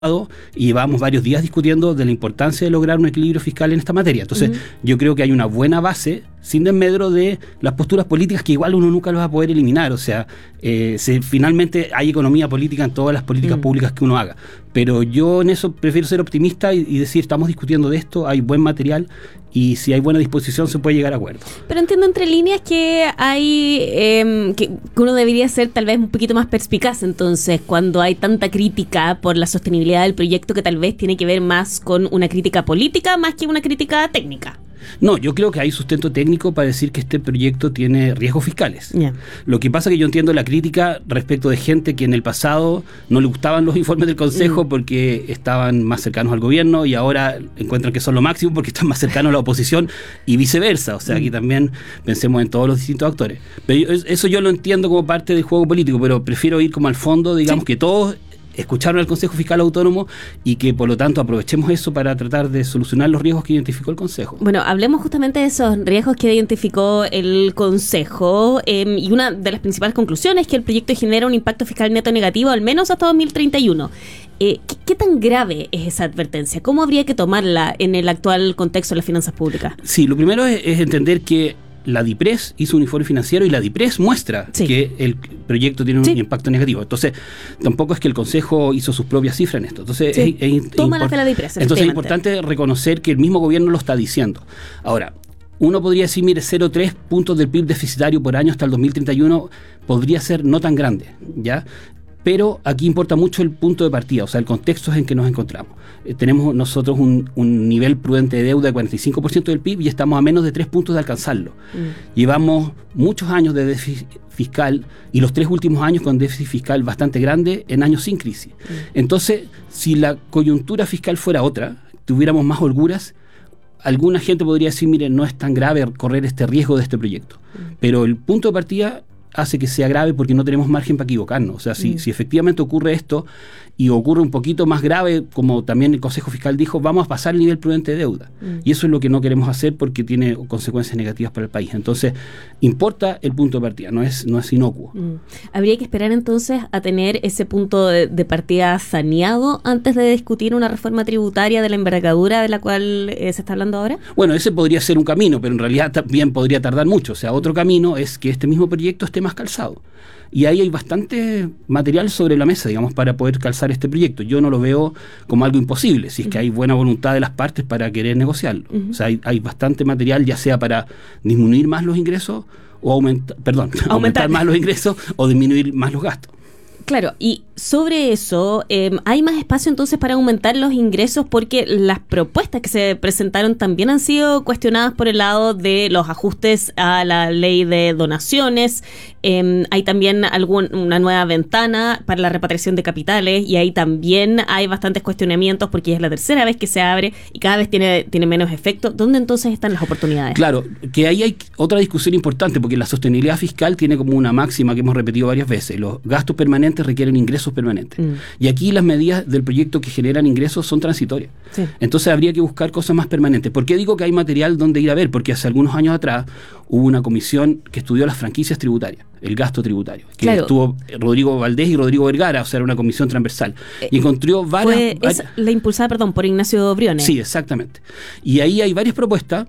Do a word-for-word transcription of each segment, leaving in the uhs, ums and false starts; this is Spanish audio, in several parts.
y llevamos varios días discutiendo de la importancia de lograr un equilibrio fiscal en esta materia. Entonces, uh-huh. yo creo que hay una buena base, sin desmedro de las posturas políticas que igual uno nunca las va a poder eliminar. O sea, eh, se, finalmente hay economía política en todas las políticas uh-huh. públicas que uno haga. Pero yo en eso prefiero ser optimista y, y decir, estamos discutiendo de esto, hay buen material y si hay buena disposición se puede llegar a acuerdos. Pero entiendo entre líneas que hay eh, que uno debería ser tal vez un poquito más perspicaz entonces cuando hay tanta crítica por la sostenibilidad del proyecto, que tal vez tiene que ver más con una crítica política más que una crítica técnica. No, yo creo que hay sustento técnico para decir que este proyecto tiene riesgos fiscales. Yeah. Lo que pasa es que yo entiendo la crítica respecto de gente que en el pasado no le gustaban los informes del Consejo mm. porque estaban más cercanos al gobierno y ahora encuentran que son lo máximo porque están más cercanos a la oposición y viceversa. O sea, mm. aquí también pensemos en todos los distintos actores. Pero yo, eso yo lo entiendo como parte del juego político, pero prefiero ir como al fondo, digamos, sí. que todos escucharon al Consejo Fiscal Autónomo y que por lo tanto aprovechemos eso para tratar de solucionar los riesgos que identificó el Consejo. Bueno, hablemos justamente de esos riesgos que identificó el Consejo eh, y una de las principales conclusiones es que el proyecto genera un impacto fiscal neto negativo al menos hasta dos mil treinta y uno. Eh, ¿qué, ¿Qué tan grave es esa advertencia? ¿Cómo habría que tomarla en el actual contexto de las finanzas públicas? Sí, lo primero es, es entender que la DIPRES hizo un informe financiero y la DIPRES muestra sí. que el proyecto tiene un sí. impacto negativo. Entonces, tampoco es que el Consejo hizo sus propias cifras en esto. Entonces, sí. es, es, Toma la fe la DIPRES. Entonces, es importante reconocer que el mismo gobierno lo está diciendo. Ahora, uno podría decir, mire, cero coma tres puntos del P I B deficitario por año hasta el dos mil treinta y uno podría ser no tan grande, ¿ya? Pero aquí importa mucho el punto de partida, o sea, el contexto en que nos encontramos. Eh, tenemos nosotros un, un nivel prudente de deuda de cuarenta y cinco por ciento del P I B y estamos a menos de tres puntos de alcanzarlo. Mm. Llevamos muchos años de déficit fiscal y los tres últimos años con déficit fiscal bastante grande en años sin crisis. Mm. Entonces, si la coyuntura fiscal fuera otra, tuviéramos más holguras, alguna gente podría decir, mire, no es tan grave correr este riesgo de este proyecto. Mm. Pero el punto de partida hace que sea grave porque no tenemos margen para equivocarnos. O sea, si, mm. si efectivamente ocurre esto y ocurre un poquito más grave, como también el Consejo Fiscal dijo, vamos a pasar el nivel prudente de deuda. Mm. Y eso es lo que no queremos hacer porque tiene consecuencias negativas para el país. Entonces, importa el punto de partida, no es, no es inocuo. Mm. Habría que esperar entonces a tener ese punto de, de partida saneado antes de discutir una reforma tributaria de la envergadura de la cual eh, se está hablando ahora. Bueno, ese podría ser un camino, pero en realidad también podría tardar mucho. O sea, otro camino es que este mismo proyecto esté más calzado. Y ahí hay bastante material sobre la mesa, digamos, para poder calzar este proyecto. Yo no lo veo como algo imposible, si es que hay buena voluntad de las partes para querer negociarlo. Uh-huh. O sea, hay, hay bastante material, ya sea para disminuir más los ingresos o aumentar, perdón, aumentar. aumentar más los ingresos o disminuir más los gastos. Claro, y sobre eso, eh, ¿hay más espacio entonces para aumentar los ingresos? Porque las propuestas que se presentaron también han sido cuestionadas por el lado de los ajustes a la ley de donaciones. Eh, hay también algún, una nueva ventana para la repatriación de capitales y ahí también hay bastantes cuestionamientos porque es la tercera vez que se abre y cada vez tiene, tiene menos efecto. ¿Dónde entonces están las oportunidades? Claro, que ahí hay otra discusión importante porque la sostenibilidad fiscal tiene como una máxima que hemos repetido varias veces. Los gastos permanentes requieren ingresos permanentes. Mm. Y aquí las medidas del proyecto que generan ingresos son transitorias. Sí. Entonces habría que buscar cosas más permanentes. ¿Por qué digo que hay material donde ir a ver? Porque hace algunos años atrás hubo una comisión que estudió las franquicias tributarias, el gasto tributario, que claro. estuvo Rodrigo Valdés y Rodrigo Vergara, o sea, era una comisión transversal. Eh, y encontró varias... Fue, es la impulsada, perdón, por Ignacio Briones. Sí, exactamente. Y ahí hay varias propuestas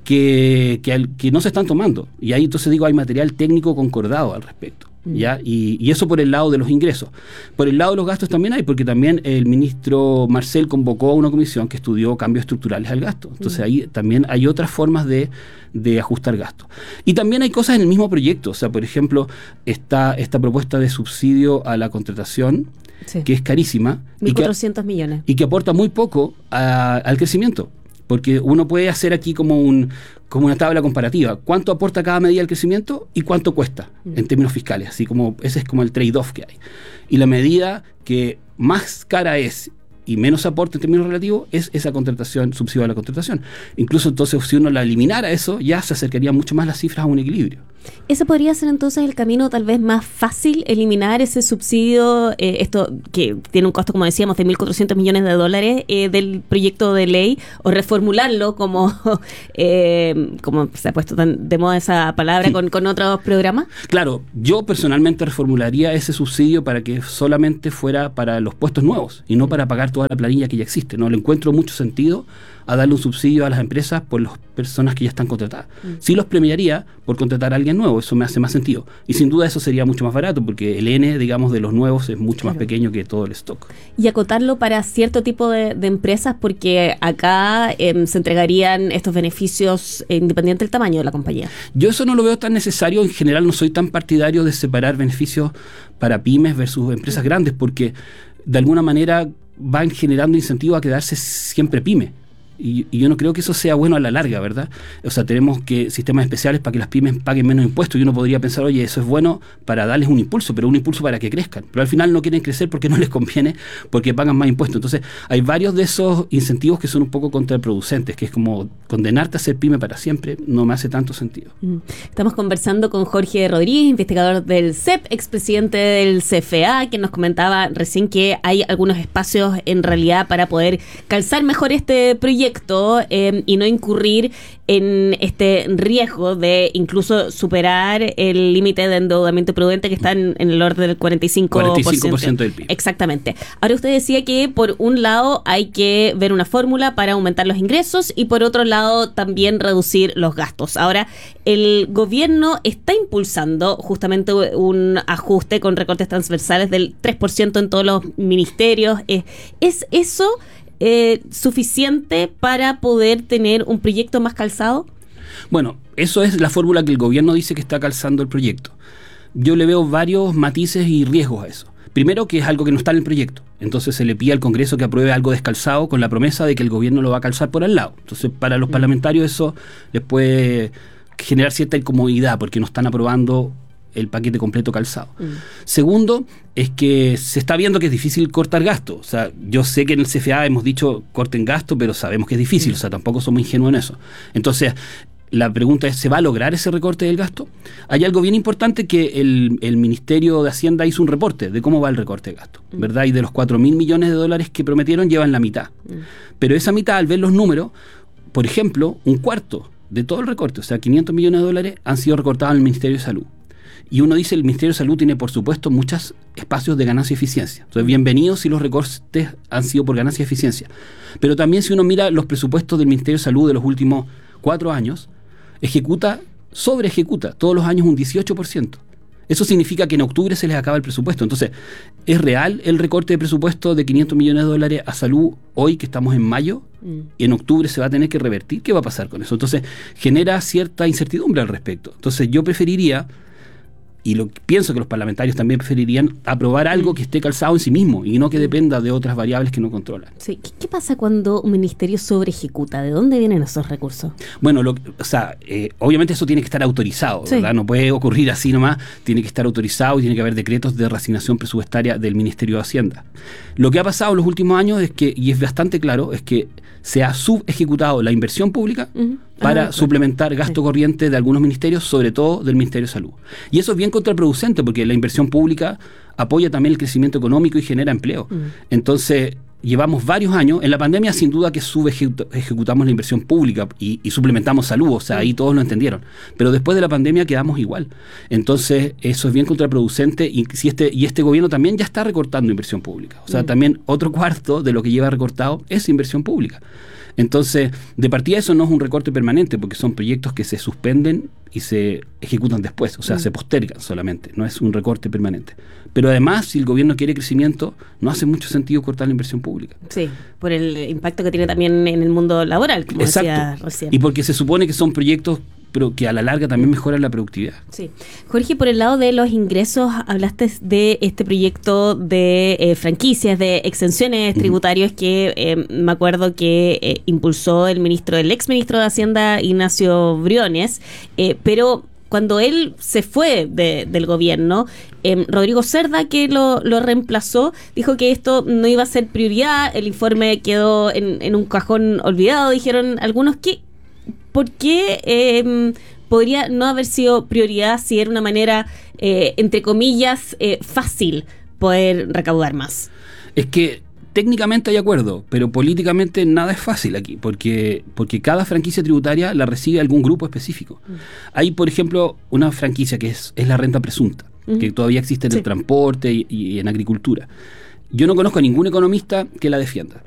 que, que, que no se están tomando. Y ahí entonces digo, hay material técnico concordado al respecto. ¿Ya? Y, y eso por el lado de los ingresos. Por el lado de los gastos también hay, porque también el ministro Marcel convocó a una comisión que estudió cambios estructurales al gasto. Entonces ahí también hay otras formas de, de ajustar gastos. Y también hay cosas en el mismo proyecto. O sea, por ejemplo, está esta propuesta de subsidio a la contratación, sí. que es carísima. mil cuatrocientos millones. Y que aporta muy poco a, al crecimiento. Porque uno puede hacer aquí como un como una tabla comparativa. ¿Cuánto aporta cada medida al crecimiento y cuánto cuesta mm. en términos fiscales? Así como ese es como el trade-off que hay. Y la medida que más cara es y menos aporta en términos relativos es esa contratación, subsidio a la contratación. Incluso entonces si uno la eliminara eso, ya se acercaría mucho más las cifras a un equilibrio. Ese podría ser entonces el camino tal vez más fácil, eliminar ese subsidio, eh, esto que tiene un costo, como decíamos, de mil cuatrocientos millones de dólares eh, del proyecto de ley, o reformularlo como, eh, como se ha puesto tan de moda esa palabra, sí. con, con otros programas. Claro, yo personalmente reformularía ese subsidio para que solamente fuera para los puestos nuevos y no para pagar toda la planilla que ya existe. No le encuentro mucho sentido a darle un subsidio a las empresas por las personas que ya están contratadas. Mm. Sí los premiaría por contratar a alguien nuevo, eso me hace más sentido. Y sin duda eso sería mucho más barato, porque el N, digamos, de los nuevos es mucho claro. más pequeño que todo el stock. Y acotarlo para cierto tipo de, de empresas, porque acá eh, se entregarían estos beneficios eh, independiente del tamaño de la compañía. Yo eso no lo veo tan necesario. En general no soy tan partidario de separar beneficios para pymes versus empresas mm. grandes, porque de alguna manera van generando incentivo a quedarse siempre pyme. Y, y yo no creo que eso sea bueno a la larga, ¿verdad? O sea, tenemos que sistemas especiales para que las pymes paguen menos impuestos, y uno podría pensar, oye, eso es bueno para darles un impulso, pero un impulso para que crezcan. Pero al final no quieren crecer porque no les conviene, porque pagan más impuestos. Entonces, hay varios de esos incentivos que son un poco contraproducentes, que es como condenarte a ser pyme para siempre, no me hace tanto sentido. Estamos conversando con Jorge Rodríguez, investigador del C E P, expresidente del C F A, que nos comentaba recién que hay algunos espacios en realidad para poder calzar mejor este proyecto. Eh, y no incurrir en este riesgo de incluso superar el límite de endeudamiento prudente que está en, en el orden del cuarenta y cinco por ciento. cuarenta y cinco por ciento del P I B. Exactamente. Ahora usted decía que por un lado hay que ver una fórmula para aumentar los ingresos y por otro lado también reducir los gastos. Ahora, el gobierno está impulsando justamente un ajuste con recortes transversales del tres por ciento en todos los ministerios. Eh, ¿Es eso Eh, suficiente para poder tener un proyecto más calzado? Bueno, eso es la fórmula que el gobierno dice que está calzando el proyecto. Yo le veo varios matices y riesgos a eso. Primero, que es algo que no está en el proyecto. Entonces se le pide al Congreso que apruebe algo descalzado con la promesa de que el gobierno lo va a calzar por al lado. Entonces, para los mm. parlamentarios eso les puede generar cierta incomodidad porque no están aprobando el paquete completo calzado. Mm. Segundo, es que se está viendo que es difícil cortar gasto. O sea, yo sé que en el C F A hemos dicho corten gasto, pero sabemos que es difícil. Mm. O sea, tampoco somos ingenuos en eso. Entonces, la pregunta es, ¿se va a lograr ese recorte del gasto? Hay algo bien importante que el, el Ministerio de Hacienda hizo un reporte de cómo va el recorte de gasto, mm. ¿verdad? Y de los cuatro mil millones de dólares que prometieron, llevan la mitad. Mm. Pero esa mitad, al ver los números, por ejemplo, un cuarto de todo el recorte, o sea, quinientos millones de dólares, han sido recortados en el Ministerio de Salud. Y uno dice, el Ministerio de Salud tiene, por supuesto, muchos espacios de ganancia y eficiencia. Entonces, bienvenidos si los recortes han sido por ganancia y eficiencia. Pero también si uno mira los presupuestos del Ministerio de Salud de los últimos cuatro años, ejecuta, sobre ejecuta todos los años un dieciocho por ciento. Eso significa que en octubre se les acaba el presupuesto. Entonces, ¿es real el recorte de presupuesto de quinientos millones de dólares a salud hoy que estamos en mayo? Mm. Y en octubre se va a tener que revertir. ¿Qué va a pasar con eso? Entonces, genera cierta incertidumbre al respecto. Entonces, yo preferiría... Y lo pienso que los parlamentarios también preferirían aprobar algo que esté calzado en sí mismo y no que dependa de otras variables que no controlan. Sí. ¿Qué, qué pasa cuando un ministerio sobre ejecuta? ¿De dónde vienen esos recursos? Bueno, lo, o sea, eh, obviamente eso tiene que estar autorizado, sí. ¿verdad? No puede ocurrir así nomás, tiene que estar autorizado y tiene que haber decretos de reasignación presupuestaria del Ministerio de Hacienda. Lo que ha pasado en los últimos años es que, y es bastante claro, es que se ha subejecutado la inversión pública uh-huh. para ah, suplementar claro. gasto sí. corriente de algunos ministerios, sobre todo del Ministerio de Salud. Y eso es bien contraproducente porque la inversión pública apoya también el crecimiento económico y genera empleo. Uh-huh. Entonces, llevamos varios años, en la pandemia sin duda que subejecutamos la inversión pública y, y suplementamos salud, o sea, uh-huh. ahí todos lo entendieron. Pero después de la pandemia quedamos igual. Entonces, eso es bien contraproducente y, si este, y este gobierno también ya está recortando inversión pública. O sea, uh-huh. también otro cuarto de lo que lleva recortado es inversión pública. Entonces, de partida eso no es un recorte permanente porque son proyectos que se suspenden y se ejecutan después, o sea, mm. se postergan solamente, no es un recorte permanente. Pero además, si el gobierno quiere crecimiento, no hace mucho sentido cortar la inversión pública. Sí, por el impacto que tiene también en el mundo laboral, como Exacto. decía recién. Y porque se supone que son proyectos pero que a la larga también mejoran la productividad. Sí. Jorge, por el lado de los ingresos, hablaste de este proyecto de eh, franquicias, de exenciones uh-huh. tributarias que eh, me acuerdo que eh, impulsó el ministro, el ex ministro de Hacienda, Ignacio Briones, eh, pero cuando él se fue de, del gobierno, eh, Rodrigo Cerda, que lo, lo reemplazó, dijo que esto no iba a ser prioridad, el informe quedó en, en un cajón olvidado, dijeron algunos. que ¿Por qué, eh, podría no haber sido prioridad si era una manera, eh, entre comillas, eh, fácil poder recaudar más. Es que técnicamente hay acuerdo, pero políticamente nada es fácil aquí, porque, porque cada franquicia tributaria la recibe algún grupo específico. Mm. Hay, por ejemplo, una franquicia que es, es la renta presunta, uh-huh. que todavía existe en sí. el transporte y, y en agricultura. Yo no conozco a ningún economista que la defienda.